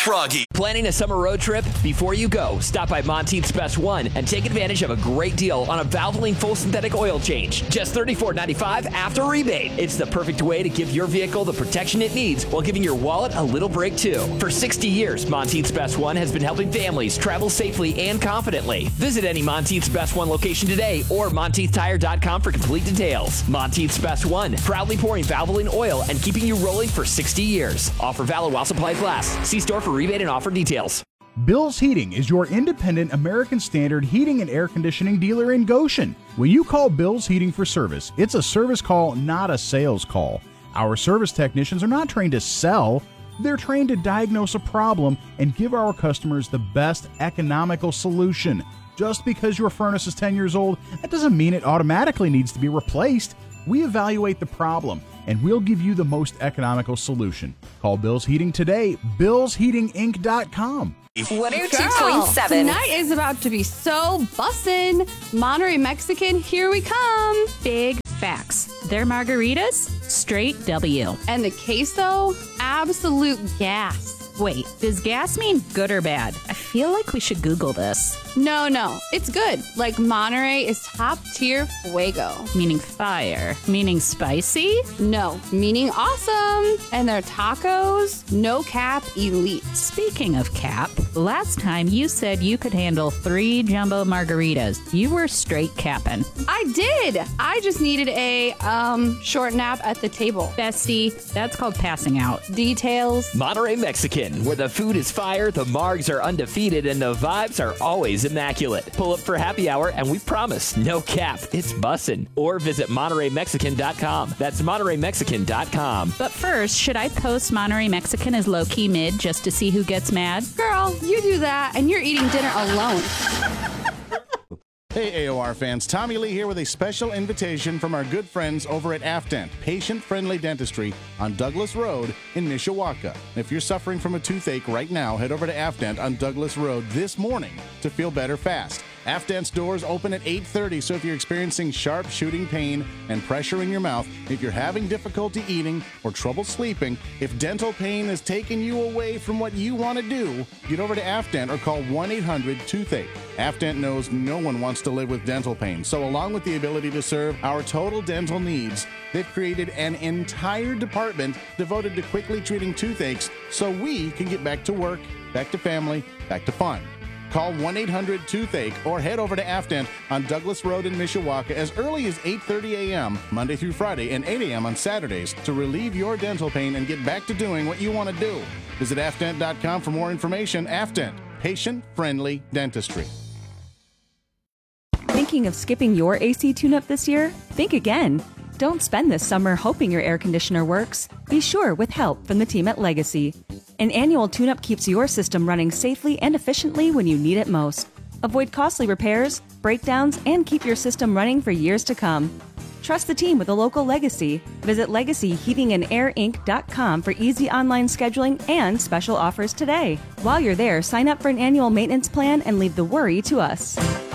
Froggy. Planning a summer road trip? Before you go, stop by Monteith's Best One and take advantage of a great deal on a Valvoline full synthetic oil change. Just $34.95 after rebate. It's the perfect way to give your vehicle the protection it needs while giving your wallet a little break too. For 60 years, Monteith's Best One has been helping families travel safely and confidently. Visit any Monteith's Best One location today or MonteithTire.com for complete details. Monteith's Best One, proudly pouring Valvoline oil and keeping you rolling for 60 years. Offer valid while supplies last. See store for rebate and offer details. Bill's Heating is your independent American Standard heating and air conditioning dealer in Goshen. When you call Bill's Heating for service, it's a service call, not a sales call. Our service technicians are not trained to sell. They're trained to diagnose a problem and give our customers the best economical solution. Just because your furnace is 10 years old, that doesn't mean it automatically needs to be replaced. We evaluate the problem, and we'll give you the most economical solution. Call Bill's Heating today, billsheatinginc.com. 102.7. Tonight is about to be so bussin'. Monterey Mexican, here we come. Big facts. Their margaritas, straight W. And the queso, absolute gas. Wait, does gas mean good or bad? I feel like we should Google this. No, it's good. Like Monterey is top tier fuego. Meaning fire. Meaning spicy? No, meaning awesome. And their tacos, no cap elite. Speaking of cap, last time you said you could handle 3 jumbo margaritas. You were straight capping. I did. I just needed a short nap at the table. Bestie, that's called passing out. Details. Monterey Mexican, where the food is fire, the margs are undefeated, and the vibes are always immaculate. Pull up for happy hour, and we promise, no cap, it's bussin'. Or visit MontereyMexican.com. That's MontereyMexican.com. But first, should I post Monterey Mexican as low-key mid just to see who gets mad? Girl, you do that, and you're eating dinner alone. Hey AOR fans, Tommy Lee here with a special invitation from our good friends over at Afdent, patient-friendly dentistry on Douglas Road in Mishawaka. If you're suffering from a toothache right now, head over to Afdent on Douglas Road this morning to feel better fast. Afdent's doors open at 8:30, so if you're experiencing sharp shooting pain and pressure in your mouth, if you're having difficulty eating or trouble sleeping, if dental pain is taking you away from what you want to do, get over to Afdent or call 1-800-TOOTHACHE. Afdent knows no one wants to live with dental pain, so along with the ability to serve our total dental needs, they've created an entire department devoted to quickly treating toothaches so we can get back to work, back to family, back to fun. Call 1-800-TOOTHACHE or head over to Afdent on Douglas Road in Mishawaka as early as 8:30 a.m. Monday through Friday and 8 a.m. on Saturdays to relieve your dental pain and get back to doing what you want to do. Visit Afdent.com for more information. Afdent, patient-friendly dentistry. Thinking of skipping your AC tune-up this year? Think again. Don't spend this summer hoping your air conditioner works. Be sure with help from the team at Legacy. An annual tune-up keeps your system running safely and efficiently when you need it most. Avoid costly repairs, breakdowns, and keep your system running for years to come. Trust the team with a local Legacy. Visit LegacyHeatingandAirInc.com for easy online scheduling and special offers today. While you're there, sign up for an annual maintenance plan and leave the worry to us.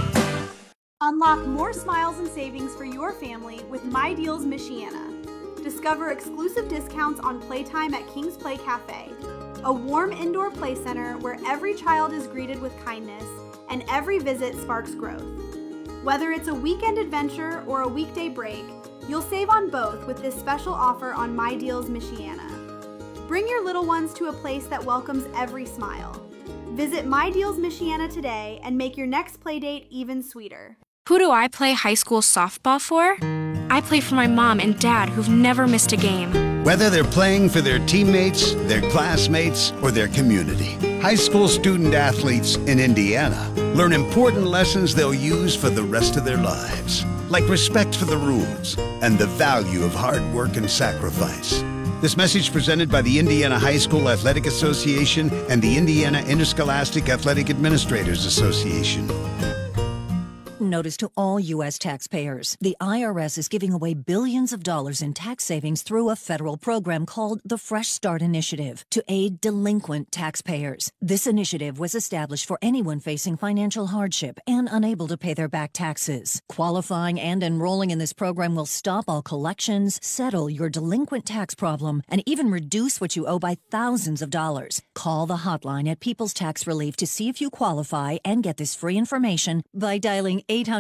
Unlock more smiles and savings for your family with My Deals Michiana. Discover exclusive discounts on playtime at King's Play Cafe, a warm indoor play center where every child is greeted with kindness and every visit sparks growth. Whether it's a weekend adventure or a weekday break, you'll save on both with this special offer on My Deals Michiana. Bring your little ones to a place that welcomes every smile. Visit My Deals Michiana today and make your next play date even sweeter. Who do I play high school softball for? I play for my mom and dad who've never missed a game. Whether they're playing for their teammates, their classmates, or their community, high school student athletes in Indiana learn important lessons they'll use for the rest of their lives, like respect for the rules and the value of hard work and sacrifice. This message presented by the Indiana High School Athletic Association and the Indiana Interscholastic Athletic Administrators Association. notice to all U.S. taxpayers. The IRS is giving away billions of dollars in tax savings through a federal program called the Fresh Start Initiative to aid delinquent taxpayers. This initiative was established for anyone facing financial hardship and unable to pay their back taxes. Qualifying and enrolling in this program will stop all collections, settle your delinquent tax problem, and even reduce what you owe by thousands of dollars. Call the hotline at People's Tax Relief to see if you qualify and get this free information by dialing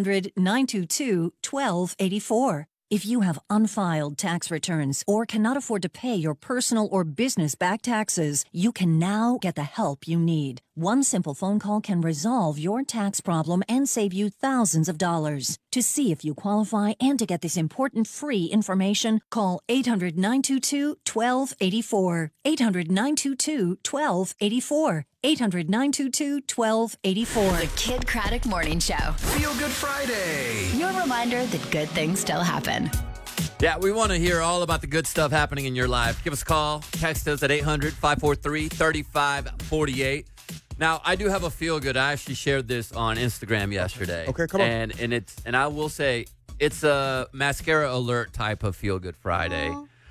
800-922-1284. If you have unfiled tax returns or cannot afford to pay your personal or business back taxes, you can now get the help you need. One simple phone call can resolve your tax problem and save you thousands of dollars. To see if you qualify and to get this important free information, call 800-922-1284. 800-922-1284. 800-922-1284. The Kid Craddock Morning Show. Feel Good Friday. Your reminder that good things still happen. Yeah, we want to hear all about the good stuff happening in your life. Give us a call. Text us at 800-543-3548. Now, I do have a feel good. I actually shared this on Instagram yesterday. Okay, come on. And I will say it's a mascara alert type of feel good Friday.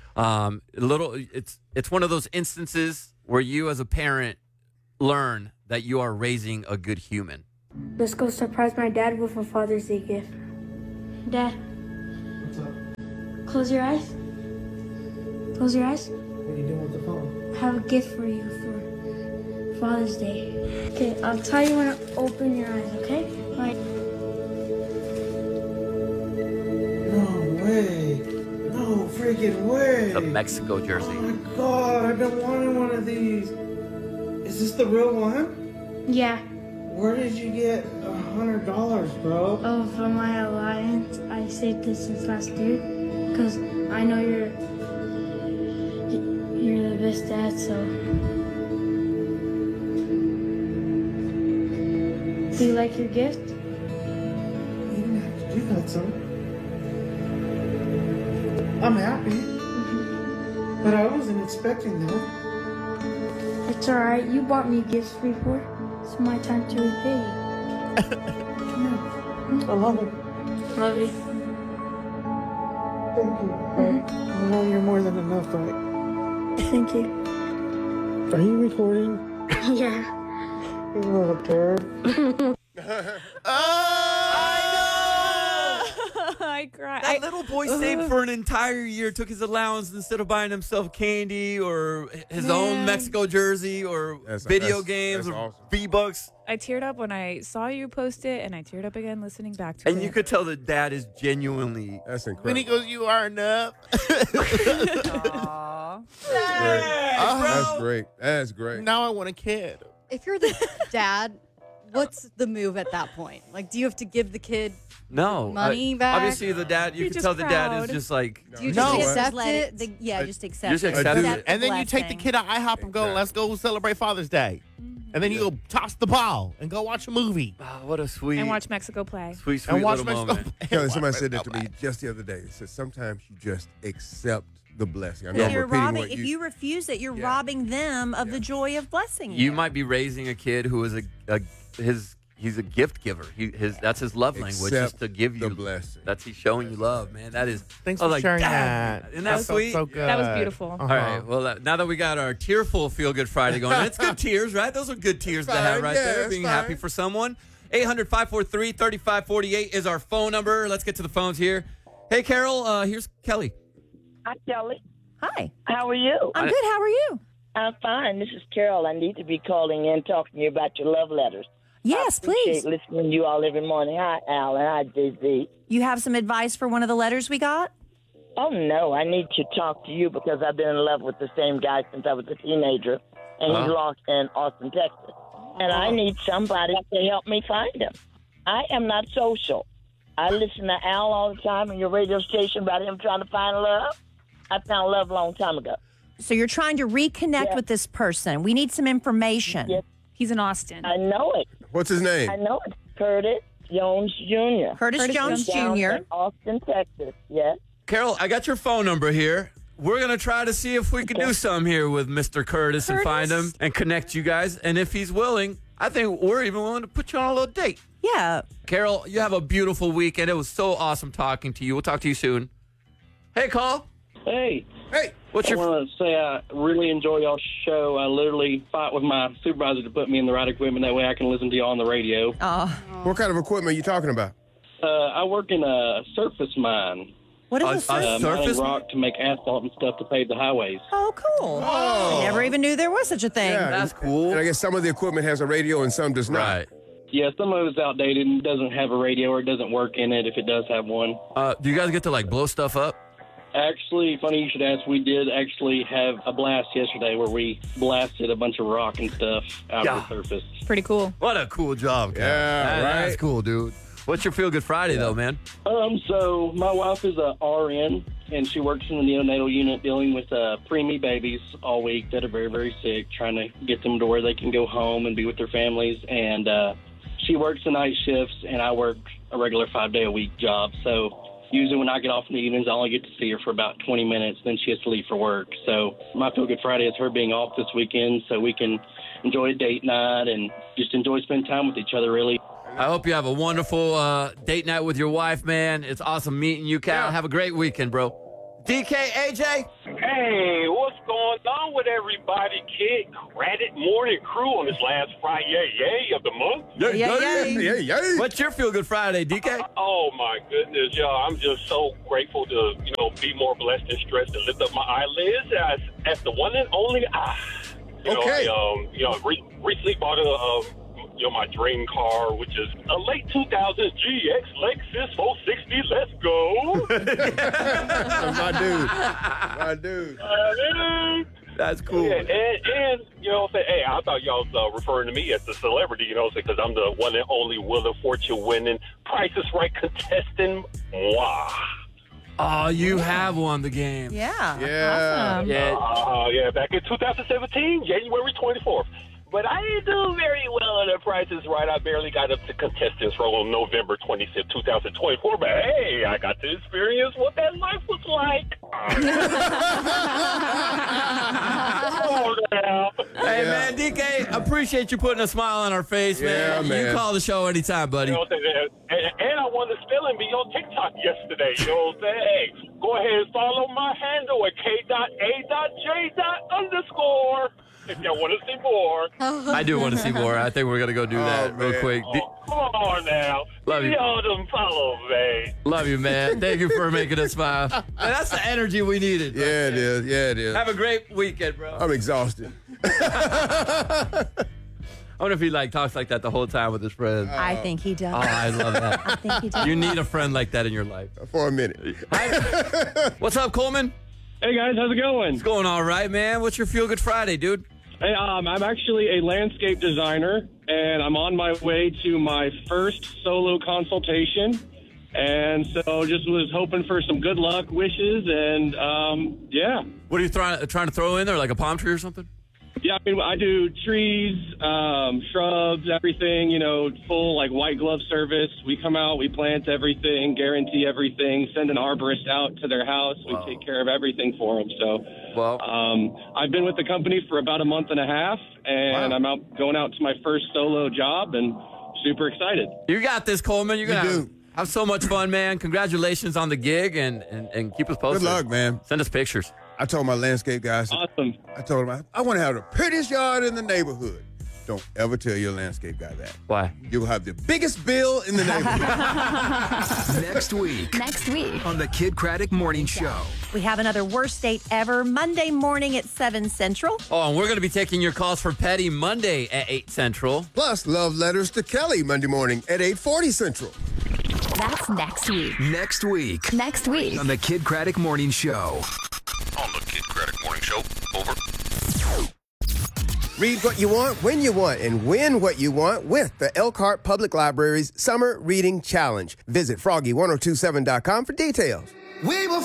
It's one of those instances where you as a parent learn that you are raising a good human. Let's go surprise my dad with a Father's Day gift. Dad. What's up? Close your eyes. Close your eyes. What are you doing with the phone? I have a gift for you for Father's Day. Okay, I'll tell you when to open your eyes, okay? Right. No way. No freaking way. The Mexico jersey. Oh my God, I've been wanting one of these. Is this the real one? Yeah. Where did you get $100, bro? Oh, from my alliance. I saved this since last year. Because I know you're the best dad, so. Do you like your gift? You didn't have to do that, son. I'm happy. But I wasn't expecting that. It's alright, you bought me gifts before. It's my time to repay you. I love it. Love you. Thank you. I know you're more than enough, right? Thank you. Are you recording? Yeah. You little turd. I cried. That little boy saved for an entire year, took his allowance instead of buying himself candy or his own Mexico jersey or video games or awesome. V-Bucks. I teared up when I saw you post it, and I teared up again listening back to it. And you could tell that dad is genuinely... That's incredible. When he goes, you are enough. Aww. That's great. That's great. Now I want a kid. If you're the dad, what's the move at that point? Like, do you have to give the kid money back? Obviously, the dad, you can tell the dad is just like... Do you just accept it? Just accept Just it. accept it. And then you take the kid to IHOP and go, let's go celebrate Father's Day. And then you go toss the ball and go watch a movie. Oh, what a sweet... And watch Mexico play. Sweet And watch little Mexico moment. Kelly, somebody said that to me just the other day. They said sometimes you just accept the blessing. I know If I'm you're repeating robbing, what if you refuse it, you're robbing them of the joy of blessing you. You might be raising a kid who is he's a gift giver. That's his love language, is to give you the blessing. He's showing you love, man. That is. Thanks I was for sharing "Damn, that. Isn't that sweet? So good. That was beautiful. All right. Well, now that we got our tearful Feel Good Friday going, and it's good tears, right? Those are good tears to have right there. Being happy for someone. 800-543-3548 is our phone number. Let's get to the phones here. Hey, Carol. Here's Kelly. Hi, Kelly. Hi. How are you? I'm good. How are you? I'm fine. This is Carol. I need to be calling in, talking to you about your love letters. Yes, I appreciate please. listening to you all every morning. Hi, Al, and hi, JZ. You have some advice for one of the letters we got? Oh, no. I need to talk to you because I've been in love with the same guy since I was a teenager, and he's lost in Austin, Texas. And I need somebody to help me find him. I am not social. I listen to Al all the time on your radio station about him trying to find love. I found love a long time ago. So you're trying to reconnect with this person. We need some information. Yes. He's in Austin. I know it. What's his name? I know it. Curtis Jones Jr. Curtis Jones Down Jr. in Austin, Texas. Yes. Carol, I got your phone number here. We're going to try to see if we can do something here with Mr. Curtis and find him and connect you guys. And if he's willing, I think we're even willing to put you on a little date. Yeah. Carol, you have a beautiful weekend. It was so awesome talking to you. We'll talk to you soon. Hey, Cole. Hey. Hey. What's I want to say I really enjoy y'all's show. I literally fight with my supervisor to put me in the right equipment. That way I can listen to y'all on the radio. What kind of equipment are you talking about? I work in a surface mine. What is a surface? Mining rock to make asphalt and stuff to pave the highways. Oh, cool. I never even knew there was such a thing. Yeah, cool. And I guess some of the equipment has a radio and some does not. Right. Yeah, some of it's outdated and doesn't have a radio or it doesn't work in it if it does have one. Do you guys get to, like, blow stuff up? Actually, funny you should ask, we did actually have a blast yesterday where we blasted a bunch of rock and stuff out of the surface. Pretty cool. What a cool job, Carol. Yeah, right. That's cool, dude. What's your Feel Good Friday, though, man? So my wife is a RN, and she works in the neonatal unit dealing with preemie babies all week that are very, very sick, trying to get them to where they can go home and be with their families. And she works the night shifts, and I work a regular 5-day-a-week job. So usually when I get off in the evenings, I only get to see her for about 20 minutes. Then she has to leave for work. So my Feel Good Friday is her being off this weekend so we can enjoy a date night and just enjoy spending time with each other, really. I hope you have a wonderful date night with your wife, man. It's awesome meeting you, Cal. Have a great weekend, bro. DK, AJ? Hey, what's going on with everybody? Kid Credit Morning Crew on this last Friday of the month. Yay. What's your Feel Good Friday, DK? Oh, my goodness, y'all. I'm just so grateful to, be more blessed and stressed and lift up my eyelids as the one and only I. Recently bought my dream car, which is a late 2000s GX Lexus 460. Let's go. My dude. That's cool. Yeah, and hey, I thought y'all was referring to me as the celebrity, because I'm the one and only Wheel of Fortune winning Price is Right contestant. Wow. Oh, you have won the game. Yeah. Awesome. Yeah, back in 2017, January 24th. But I didn't do very well on The Price is Right. I barely got up to contestants role on November 25th, 2024. But hey, I got to experience what that life was like. Hey, man, DK, appreciate you putting a smile on our face, man. Yeah, man. You call the show anytime, buddy. And I won the spelling bee on TikTok yesterday. You know what I'm saying? Hey, go ahead and follow my handle at k.a.j. _ if y'all want to see more. I do want to see more. I think we're going to go do that real quick. Come on now. Love you. Y'all them follow me. Love you, man. Thank you for making us smile. Man, that's the energy we needed. Yeah, it is. Have a great weekend, bro. I'm exhausted. I wonder if he talks like that the whole time with his friends. I think he does. Oh, I love that. I think he does. You need a friend like that in your life. For a minute. What's up, Coleman? Hey, guys. How's it going? It's going all right, man. What's your Feel Good Friday, dude? Hey, I'm actually a landscape designer, and I'm on my way to my first solo consultation. And so just was hoping for some good luck wishes, and yeah. What are you trying to throw in there, like a palm tree or something? Yeah, I mean, I do trees, shrubs, everything, full white glove service. We come out, we plant everything, guarantee everything, send an arborist out to their house. We take care of everything for them. So I've been with the company for about a month and a half, and I'm going out to my first solo job and super excited. You got this, Coleman. You're going to have so much fun, man. Congratulations on the gig, and keep us posted. Good luck, man. Send us pictures. I told my landscape guys. Awesome. I told him, I want to have the prettiest yard in the neighborhood. Don't ever tell your landscape guy that. Why? You'll have the biggest bill in the neighborhood. Next week on the Kid Craddock Morning Show. We have another worst date ever Monday morning at 7 Central. Oh, and we're going to be taking your calls for Petty Monday at 8 Central. Plus, love letters to Kelly Monday morning at 8:40 Central. That's next week. Next week on the Kid Craddock Morning Show. On the Kid Craddock Morning Show. Over. Read what you want, when you want, and win what you want with the Elkhart Public Library's Summer Reading Challenge. Visit Froggy1027.com for details. We will